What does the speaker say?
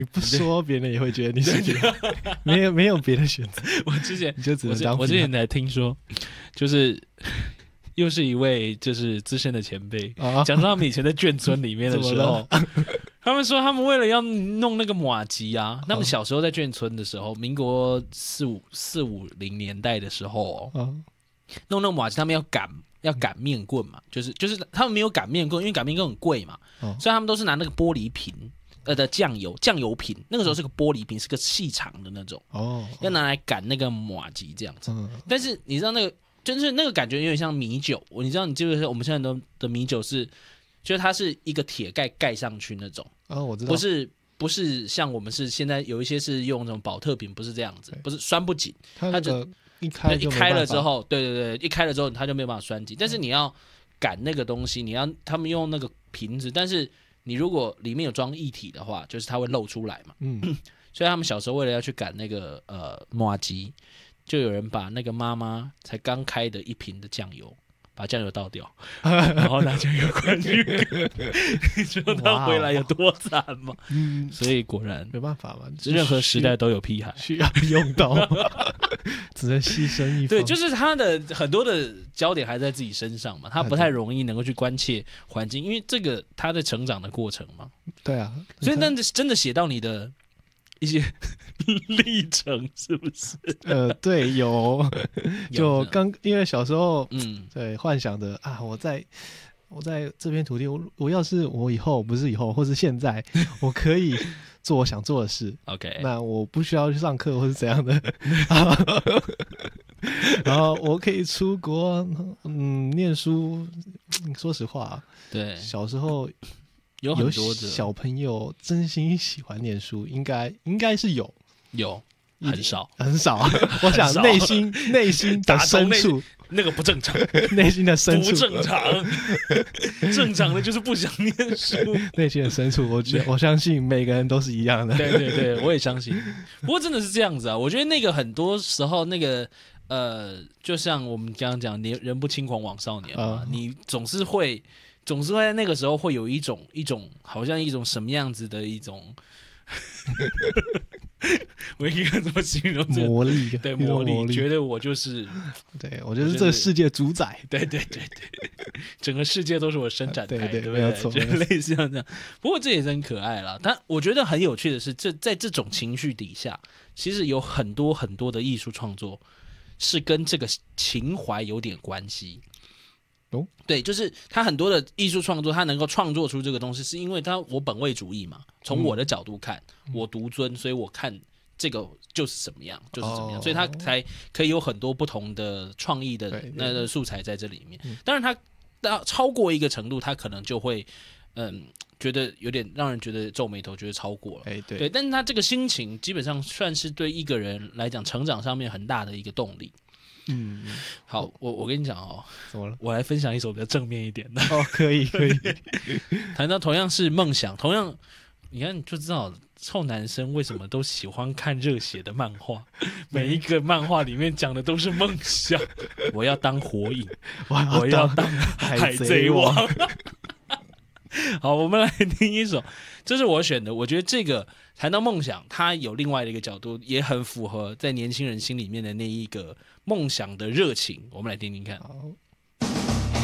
你不说别人也会觉得你是屁孩，没有别的选择。 我之前你就只能当我之前才听说，就是又是一位就是资深的前辈，讲到他们以前在眷村里面的时候，他们说他们为了要弄那个麻糬啊，他们小时候在眷村的时候，民国450年代的时候弄那个麻糬，他们要擀面棍嘛，就是他们没有擀面棍，因为擀面棍很贵嘛，所以他们都是拿那个玻璃瓶的酱油瓶，那个时候是个玻璃瓶，是个细长的那种，要拿来擀那个麻糬这样子。但是你知道那个就是那个感觉有点像米酒，你知道你记不记得我们现在的米酒是，就是它是一个铁盖盖上去那种， 我知道， 不是像我们是现在有一些是用那种保特瓶，不是这样子，不是栓不紧， 它就一开了之后，对，一开了之后它就没有办法栓紧，但是你要擀那个东西，他们用那个瓶子，但是你如果里面有装液体的话，就是它会漏出来嘛。所以他们小时候为了要去擀那个麻糬，就有人把那个妈妈才刚开的一瓶的酱油，把酱油倒掉，然后拿酱油灌去擀，你知道他回来有多惨吗？所以果然没办法嘛， 任何时代都有屁孩需要用到，只能牺牲一方。 对，就是他的很多的焦点还在自己身上嘛，他不太容易能够去关切环境，因为这个他在成长的过程嘛。 对啊， 所以那真的写到你的一些历程，是不是？ 对，有，就因为小时候，对，幻想的啊，我在这片土地，我要是我以后不是以后，或是现在，我可以做我想做的事。 OK， 那我不需要去上课或是怎样的，然后我可以出国，念书。说实话， 对， 小时候有很多的小朋友真心喜欢念书，应该是有很少， 我想内心的深处。 那个不正常， 内心的深处不正常，正常的就是不想念书。 内心的深处，我相信每个人都是一样的。 对，我也相信。不过真的是这样子啊，我觉得那个很多时候那个就像我们刚刚讲，人不轻狂枉少年嘛，你总是会在那个时候会有一种好像一种什么样子的一种。我应该怎么形容这魔力？ 对，魔力，觉得我就是， 对我就是这个世界主宰。 对，整个世界都是我伸展开，对不对？ 没有错， 就类似像这样。不过这也是很可爱啦。但我觉得很有趣的是，在这种情绪底下，其实有很多很多的艺术创作是跟这个情怀有点关系。对，就是他很多的艺术创作，他能够创作出这个东西，是因为我本位主义嘛，从我的角度看，我独尊，所以我看这个就是什么样，所以他才可以有很多不同的创意的那个素材在这里面。当然，他超过一个程度，他可能就会觉得有点让人觉得皱眉头，觉得超过了。对，但是他这个心情基本上算是对一个人来讲成长上面很大的一个动力。好，我跟你讲哦， 怎么了？ 我来分享一首比较正面一点的。 可以。 谈到同样是梦想，同样你看你就知道臭男生为什么都喜欢看热血的漫画，每一个漫画里面讲的都是梦想。我要当火影，我要当海贼王。好，我们来听一首，这是我选的。我觉得这个谈到梦想，它有另外的一个角度，也很符合在年轻人心里面的那一个梦想的热情。我们来听听看。